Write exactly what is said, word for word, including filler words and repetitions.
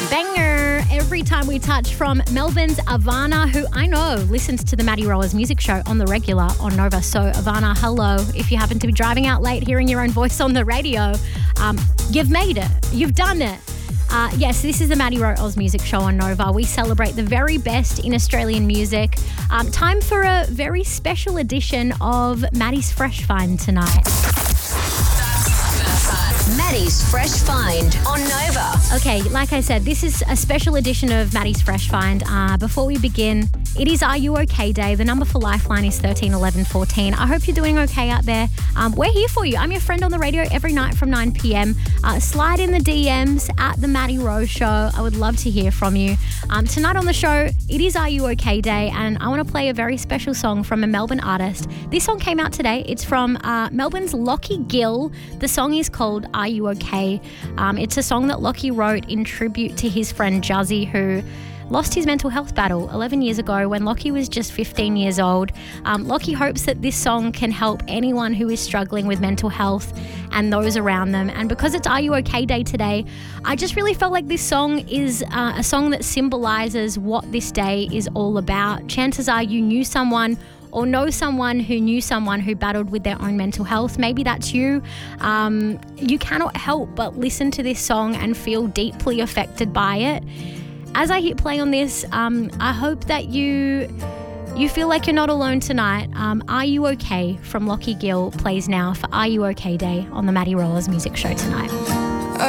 Banger every time we touch from Melbourne's Ivana, who I know listens to the Maddie Rowers music show on the regular on Nova. So Ivana, hello. If you happen to be driving out late hearing your own voice on the radio, um, you've made it. You've done it. Uh, yes, this is the Maddie Rowers music show on Nova. We celebrate the very best in Australian music. Um, time for a very special edition of Maddie's Fresh Find tonight. Maddie's Fresh Find on Nova. Okay, like I said, this is a special edition of Maddie's Fresh Find. Uh, before we begin, it is Are You OK Day. The number for Lifeline is thirteen eleven fourteen. I hope you're doing okay out there. Um, we're here for you. I'm your friend on the radio every night from nine p.m. Uh, slide in the D Ms at the Maddie Rose Show. I would love to hear from you. Um, tonight on the show, it is Are You OK Day, and I want to play a very special song from a Melbourne artist. This song came out today. It's from uh, Melbourne's Lockie Gill. The song is called Are You OK? Um, it's a song that Lockie wrote in tribute to his friend Juzzy, who lost his mental health battle eleven years ago when Lockie was just fifteen years old. Um, Lockie hopes that this song can help anyone who is struggling with mental health and those around them. And because it's Are You OK Day today, I just really felt like this song is uh, a song that symbolises what this day is all about. Chances are you knew someone or know someone who knew someone who battled with their own mental health. Maybe that's you. Um, you cannot help but listen to this song and feel deeply affected by it. As I hit play on this, um, I hope that you you feel like you're not alone tonight. Um, Are You OK from Lockie Gill plays now for Are You OK Day on the Maddie Rowers music show tonight.